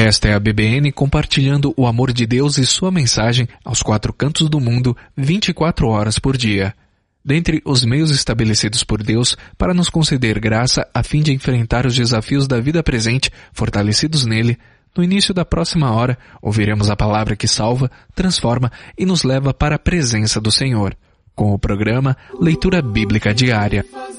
Esta é a BBN compartilhando o amor de Deus e sua mensagem aos 4 cantos do mundo, 24 horas por dia. Dentre os meios estabelecidos por Deus para nos conceder graça a fim de enfrentar os desafios da vida presente, fortalecidos nele, no início da próxima hora, ouviremos a palavra que salva, transforma e nos leva para a presença do Senhor, com o programa Leitura Bíblica Diária.